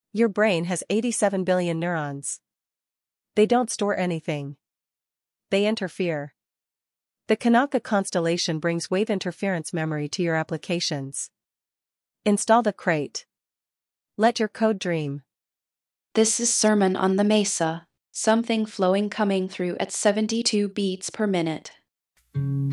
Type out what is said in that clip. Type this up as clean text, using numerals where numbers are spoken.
Your brain has 87 billion neurons. They don't store anything. They interfere. The Kanaka constellation brings wave interference memory to your applications. Install the crate. Let your code dream. This is Sermon on the Mesa, something flowing coming through at 72 beats per minute.